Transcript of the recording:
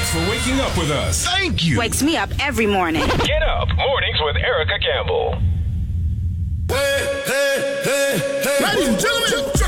Thanks for waking up with us. Thank you. Wakes me up every morning. Get up mornings with Erica Campbell. Hey, hey, hey, hey. Ladies and gentlemen.